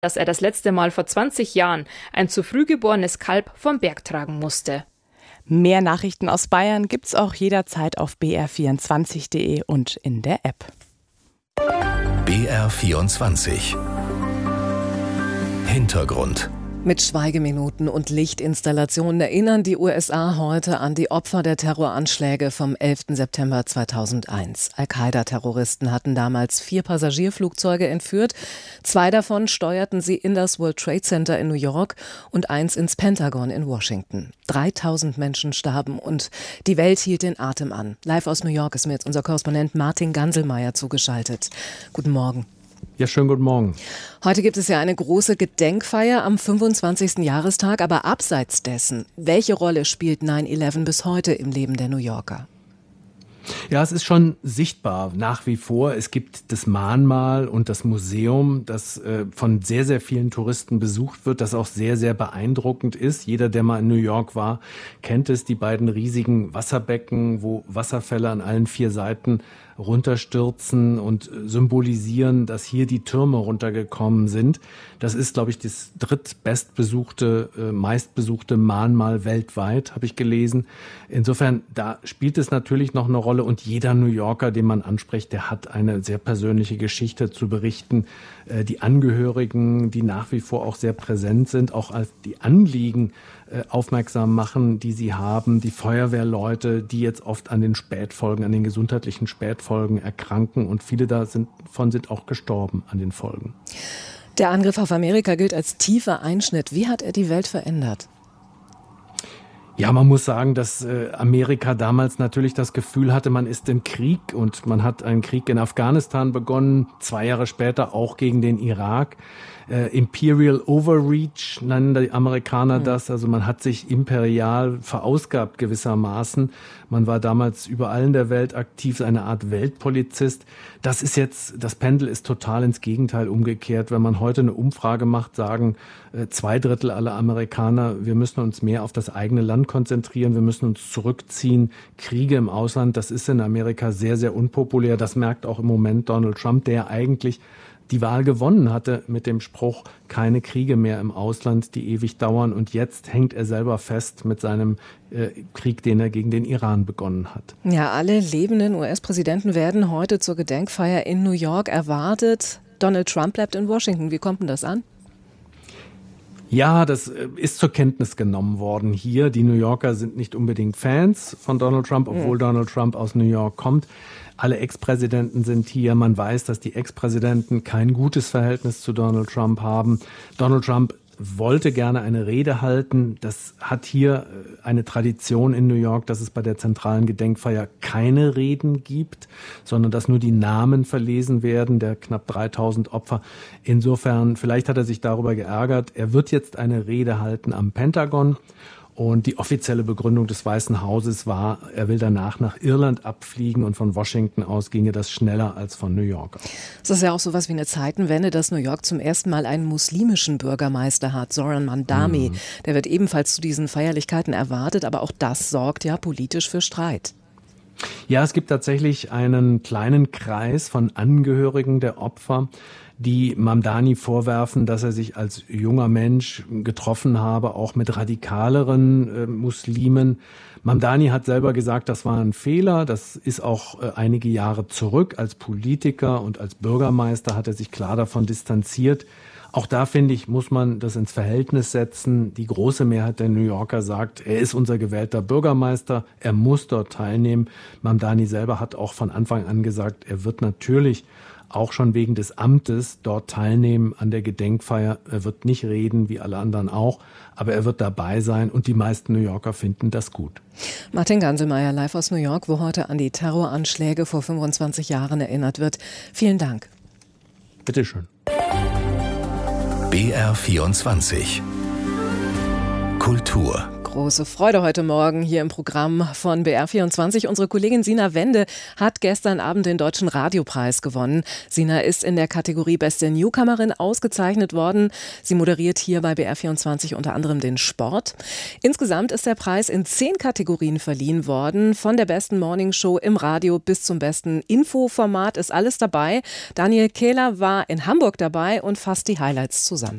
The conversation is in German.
dass er das letzte Mal vor 20 Jahren ein zu früh geborenes Kalb vom Berg tragen musste. Mehr Nachrichten aus Bayern gibt's auch jederzeit auf br24.de und in der App. BR24 Hintergrund. Mit Schweigeminuten und Lichtinstallationen erinnern die USA heute an die Opfer der Terroranschläge vom 11. September 2001. Al-Qaida-Terroristen hatten damals 4 Passagierflugzeuge entführt. 2 davon steuerten sie in das World Trade Center in New York und 1 ins Pentagon in Washington. 3000 Menschen starben und die Welt hielt den Atem an. Live aus New York ist mir jetzt unser Korrespondent Martin Ganselmeier zugeschaltet. Guten Morgen. Ja, schönen guten Morgen. Heute gibt es ja eine große Gedenkfeier am 25. Jahrestag, aber abseits dessen, welche Rolle spielt 9/11 bis heute im Leben der New Yorker? Ja, es ist schon sichtbar nach wie vor. Es gibt das Mahnmal und das Museum, das von sehr, sehr vielen Touristen besucht wird, das auch sehr, sehr beeindruckend ist. Jeder, der mal in New York war, kennt es, die beiden riesigen Wasserbecken, wo Wasserfälle an allen 4 Seiten runterstürzen und symbolisieren, dass hier die Türme runtergekommen sind. Das ist, glaube ich, das drittbestbesuchte, meistbesuchte Mahnmal weltweit, habe ich gelesen. Insofern, da spielt es natürlich noch eine Rolle und jeder New Yorker, den man anspricht, der hat eine sehr persönliche Geschichte zu berichten. Die Angehörigen, die nach wie vor auch sehr präsent sind, auch als die Anliegen aufmerksam machen, die sie haben, die Feuerwehrleute, die jetzt oft an den Spätfolgen, an den gesundheitlichen Spätfolgen erkranken und viele davon sind auch gestorben an den Folgen. Der Angriff auf Amerika gilt als tiefer Einschnitt. Wie hat er die Welt verändert? Ja, man muss sagen, dass Amerika damals natürlich das Gefühl hatte, man ist im Krieg und man hat einen Krieg in Afghanistan begonnen, 2 Jahre später auch gegen den Irak. Imperial Overreach nennen die Amerikaner das, also man hat sich imperial verausgabt gewissermaßen. Man war damals überall in der Welt aktiv, eine Art Weltpolizist. Das Pendel ist total ins Gegenteil umgekehrt. Wenn man heute eine Umfrage macht, sagen 2/3 aller Amerikaner, wir müssen uns mehr auf das eigene Land konzentrieren, wir müssen uns zurückziehen. Kriege im Ausland, das ist in Amerika sehr, sehr unpopulär. Das merkt auch im Moment Donald Trump, der eigentlich die Wahl gewonnen hatte mit dem Spruch, keine Kriege mehr im Ausland, die ewig dauern. Und jetzt hängt er selber fest mit seinem Krieg, den er gegen den Iran begonnen hat. Ja, alle lebenden US-Präsidenten werden heute zur Gedenkfeier in New York erwartet. Donald Trump bleibt in Washington. Wie kommt denn das an? Ja, das ist zur Kenntnis genommen worden hier. Die New Yorker sind nicht unbedingt Fans von Donald Trump, obwohl Donald Trump aus New York kommt. Alle Ex-Präsidenten sind hier. Man weiß, dass die Ex-Präsidenten kein gutes Verhältnis zu Donald Trump haben. Donald Trump wollte gerne eine Rede halten. Das hat hier eine Tradition in New York, dass es bei der zentralen Gedenkfeier keine Reden gibt, sondern dass nur die Namen verlesen werden, der knapp 3000 Opfer. Insofern, vielleicht hat er sich darüber geärgert. Er wird jetzt eine Rede halten am Pentagon. Und die offizielle Begründung des Weißen Hauses war, er will danach nach Irland abfliegen und von Washington aus ginge das schneller als von New York. Es ist ja auch sowas wie eine Zeitenwende, dass New York zum ersten Mal einen muslimischen Bürgermeister hat, Zoran Mamdani. Der wird ebenfalls zu diesen Feierlichkeiten erwartet, aber auch das sorgt ja politisch für Streit. Ja, es gibt tatsächlich einen kleinen Kreis von Angehörigen der Opfer, die Mamdani vorwerfen, dass er sich als junger Mensch getroffen habe, auch mit radikaleren Muslimen. Mamdani hat selber gesagt, das war ein Fehler. Das ist auch einige Jahre zurück. Als Politiker und als Bürgermeister hat er sich klar davon distanziert. Auch da, finde ich, muss man das ins Verhältnis setzen. Die große Mehrheit der New Yorker sagt, er ist unser gewählter Bürgermeister, er muss dort teilnehmen. Mamdani selber hat auch von Anfang an gesagt, er wird natürlich auch schon wegen des Amtes dort teilnehmen an der Gedenkfeier. Er wird nicht reden, wie alle anderen auch, aber er wird dabei sein und die meisten New Yorker finden das gut. Martin Ganselmeier, live aus New York, wo heute an die Terroranschläge vor 25 Jahren erinnert wird. Vielen Dank. Bitteschön. BR24 Kultur. Große Freude heute Morgen hier im Programm von BR24. Unsere Kollegin Sina Wende hat gestern Abend den Deutschen Radiopreis gewonnen. Sina ist in der Kategorie Beste Newcomerin ausgezeichnet worden. Sie moderiert hier bei BR24 unter anderem den Sport. Insgesamt ist der Preis in 10 Kategorien verliehen worden. Von der besten Morningshow im Radio bis zum besten Infoformat ist alles dabei. Daniel Kehler war in Hamburg dabei und fasst die Highlights zusammen.